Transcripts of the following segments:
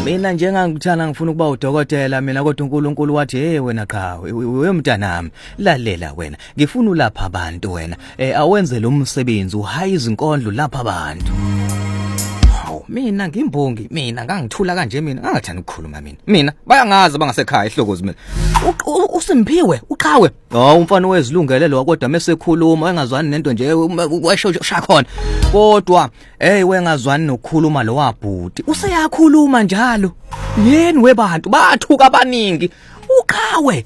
mina njengangikuthana ngifuna ukuba udokotela mina kodwa uNkulunkulu wathi hey wena qhawe wemntanami lalela wena ngifuna ulapha abantu wena awenze lo msebenzi uhaye izinkondlo lapha abantu. Mina ngimbongi mina ngangithula kanje mina ngangathanda ukukhuluma mina bayangazi bangasekhaya ihlokozi mina uSimphiwe uqhawe umfana wezilungelelo kodwa mesekhuluma engazwani nento nje washaya khona kodwa wengazwani nokukhuluma lo wabhuti useyakhuluma njalo yeni webantu bathuka abaningi uqhawe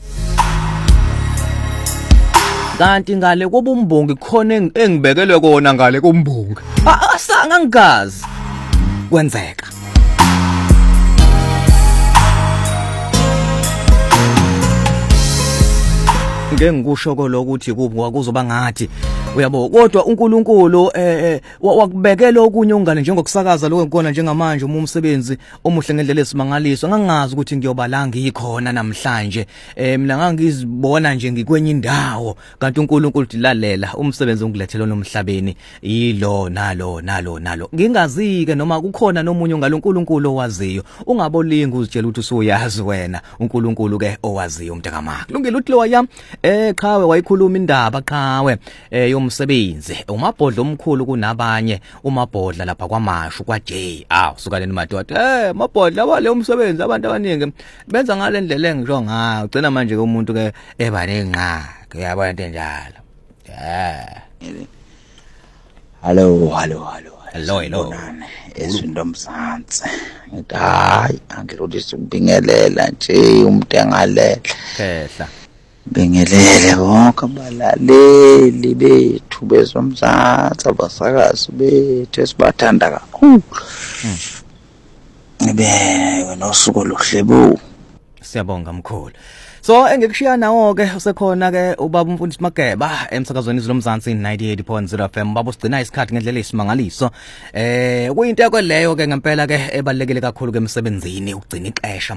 kanti ngale kobumbongi khona engibekelwe kona ngale kombongi asanga ngigazi kwenzeka ngeke ngikusho lokuthi kuzoba ngathi uyabo kodwa uNkulunkulu wakubekela okunye ungane njengokusakaza lokho ngikona njengamanje umsebenzi omuhle ngendlela esimangaliso ngangazi ukuthi ngiyoba la ngikhona namhlanje mina ngangizibona nje ngikwenye indawo kanti uNkulunkulu dilalela umsebenzi ongilethela nomhlabeni yilo nalo ngingazike noma kukhona nomunye ngaloNkulunkulu owaziyo ungabolinga uzitshela ukuthi usuyazi wena uNkulunkulu ke owaziyo mntakamaka kulungile uthi lo yami qhawe wayikhuluma indaba qhawe umsebenzi umabhodla omkhulu kunabanye umabhodla lapha kwaMashu kwaJ usukaleni madoda mabhodla wale umsebenzi abantu abaningi benza ngale ndlela engisho ngayo ugcina manje ke umuntu ke ebanenqaka uyabona into enjalo hello esindomzansi ngithi hayi angilothe ukubingelela nje umuntu engalela khehla Bingelele bonke abalaleli bethu bezomzansi abasakazi bethu esibathanda kakhulu. Wena usuku oluhlebo. Siyabonga mkhulu. So engikushiya nawo ke usekhona ke ubaba umfundisi Mageba emsakazweni izilomzansi 98.0 FM baba usigcina isikhathi ngendlela esimangaliso. Kuyinto leyo ke ngempela ke ebalekile kakhulu ke emsebenzini ugcina ixesha